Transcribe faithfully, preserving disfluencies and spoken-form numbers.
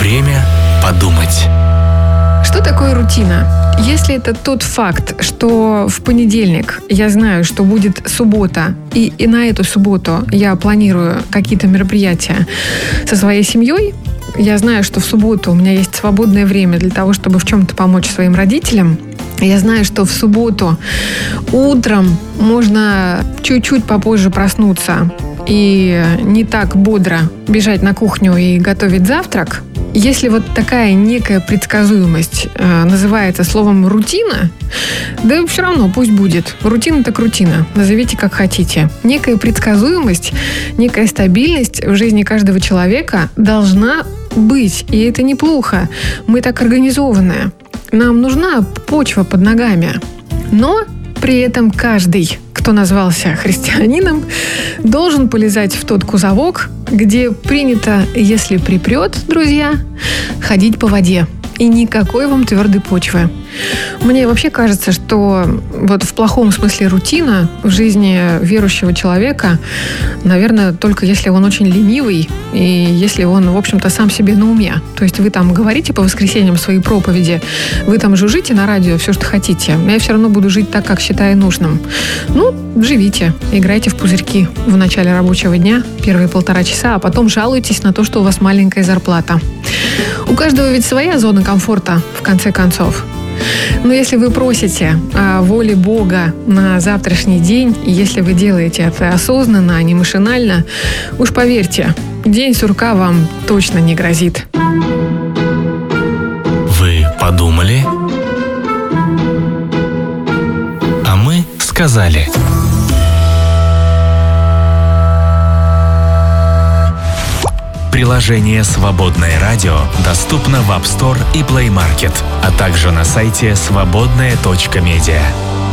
Время подумать. Что такое рутина? Если это тот факт, что в понедельник я знаю, что будет суббота, и, и на эту субботу я планирую какие-то мероприятия со своей семьей, я знаю, что в субботу у меня есть свободное время для того, чтобы в чем-то помочь своим родителям, я знаю, что в субботу утром можно чуть-чуть попозже проснуться и не так бодро бежать на кухню и готовить завтрак. Если вот такая некая предсказуемость э, называется словом «рутина», да все равно пусть будет. Рутина так рутина. Назовите как хотите. Некая предсказуемость, некая стабильность в жизни каждого человека должна быть. И это неплохо. Мы так организованы. Нам нужна почва под ногами. Но при этом каждый, кто назвался христианином, должен полезать в тот кузовок, где принято, если припрет, друзья, ходить по воде. И никакой вам твердой почвы. Мне вообще кажется, что вот в плохом смысле рутина в жизни верующего человека, наверное, только если он очень ленивый и если он, в общем-то, сам себе на уме. То есть вы там говорите по воскресеньям свои проповеди, вы там жужжите на радио все, что хотите. Я все равно буду жить так, как считаю нужным. Ну, живите, играйте в пузырьки в начале рабочего дня, первые полтора часа, а потом жалуйтесь на то, что у вас маленькая зарплата. У каждого ведь своя зона комфорта, в конце концов. Но если вы просите о воле Бога на завтрашний день, и если вы делаете это осознанно, а не машинально, уж поверьте, день сурка вам точно не грозит. Вы подумали? А мы сказали. Приложение «Свободное радио» доступно в App Store и Play Market, а также на сайте свободное точка медиа.